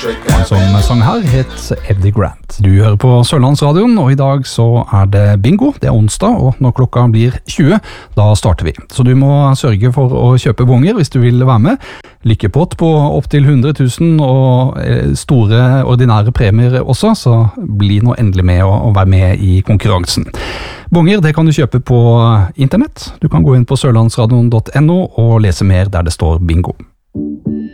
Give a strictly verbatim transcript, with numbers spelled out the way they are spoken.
Han som sang her het Eddie Grant. Du hører på Sørlandsradioen, og i dag så er det bingo. Det er onsdag, og når klokka blir tjue, da starter vi. Så du må sørge for å kjøpe bonger hvis du vil være med. Lykkepott på opp til hundre tusen og store ordinære premier også, så bli nå endelig med å være med i konkurransen. Bonger, det kan du kjøpe på internett. Du kan gå inn på sørlandsradioen punktum no og lese mer der det står bingo.